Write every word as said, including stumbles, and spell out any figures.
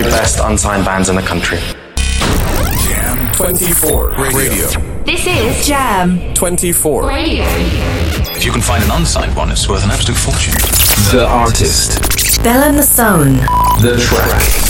very best unsigned bands in the country. Jam twenty-four Radio. This is Jam twenty-four Radio. If you can find an unsigned one, it's worth an absolute fortune. The artist. Belle and the Sound. The track.